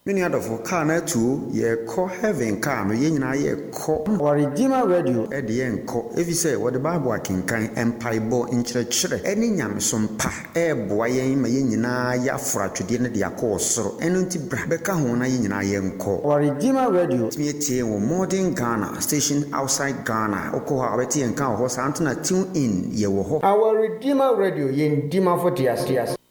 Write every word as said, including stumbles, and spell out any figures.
Many other for car na two ye call heaven car no ye nyina ye call our Redeemer Radio e de enko if you say what the Bible kenkan empaibo nkyerɛkyerɛ ɛne nyamesom pa e boa yɛn ma ye nyina ya afra twede ne de akɔ soro ɛno nti bra bɛka ho na ye nyina ye enko our Redeemer Radio me tie wo modern Ghana station outside Ghana okɔ ha bɛtie enka ho sa antena tune in ye wo ho our Redeemer Radio ye ndima for tias tias